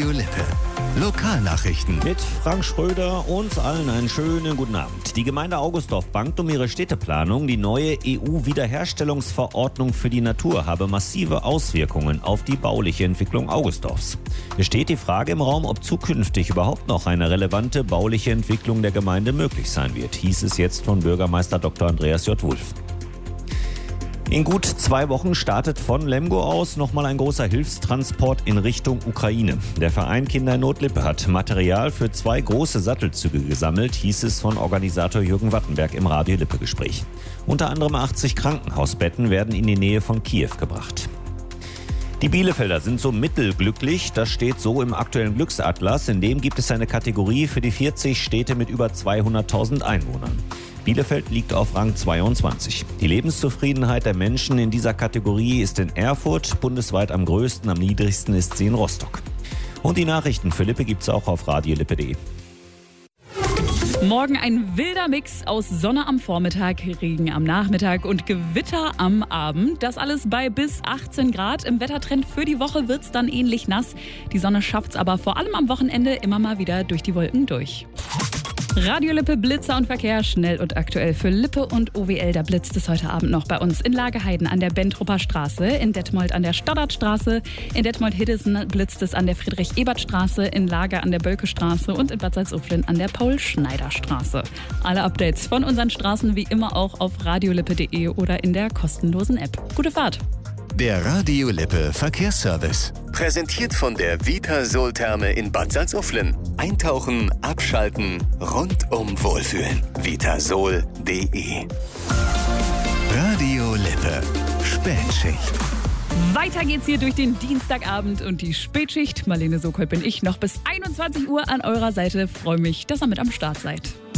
Radio Lippe. Lokalnachrichten. Mit Frank Schröder uns allen einen schönen guten Abend. Die Gemeinde Augustdorf bangt um ihre Städteplanung. Die neue EU-Wiederherstellungsverordnung für die Natur habe massive Auswirkungen auf die bauliche Entwicklung Augustdorfs. Es steht die Frage im Raum, ob zukünftig überhaupt noch eine relevante bauliche Entwicklung der Gemeinde möglich sein wird, hieß es jetzt von Bürgermeister Dr. Andreas J. Wulff. In gut 2 Wochen startet von Lemgo aus nochmal ein großer Hilfstransport in Richtung Ukraine. Der Verein Kinder in Not Lippe hat Material für 2 große Sattelzüge gesammelt, hieß es von Organisator Jürgen Wattenberg im Radio Lippe-Gespräch. Unter anderem 80 Krankenhausbetten werden in die Nähe von Kiew gebracht. Die Bielefelder sind so mittelglücklich, das steht so im aktuellen Glücksatlas. In dem gibt es eine Kategorie für die 40 Städte mit über 200.000 Einwohnern. Bielefeld liegt auf Rang 22. Die Lebenszufriedenheit der Menschen in dieser Kategorie ist in Erfurt bundesweit am größten, am niedrigsten ist sie in Rostock. Und die Nachrichten für Lippe gibt's auch auf radiolippe.de. Morgen ein wilder Mix aus Sonne am Vormittag, Regen am Nachmittag und Gewitter am Abend. Das alles bei bis 18 Grad. Im Wettertrend für die Woche wird's dann ähnlich nass. Die Sonne schafft's aber vor allem am Wochenende immer mal wieder durch die Wolken durch. Radio Lippe, Blitzer und Verkehr, schnell und aktuell für Lippe und OWL. Da blitzt es heute Abend noch bei uns in Lageheiden an der Bentrupper Straße, in Detmold an der Stoddartstraße, in Detmold-Hiddesen blitzt es an der Friedrich-Ebert-Straße, in Lager an der Bölke-Straße und in Bad Salzuflen an der Paul-Schneider-Straße. Alle Updates von unseren Straßen wie immer auch auf radiolippe.de oder in der kostenlosen App. Gute Fahrt! Der Radio Lippe Verkehrsservice. Präsentiert von der Vitasol-Therme in Bad Salzuflen. Eintauchen, abschalten, rundum wohlfühlen. Vitasol.de. Radio Lippe. Spätschicht. Weiter geht's hier durch den Dienstagabend und die Spätschicht. Marlene Sokol bin ich noch bis 21 Uhr an eurer Seite. Freue mich, dass ihr mit am Start seid.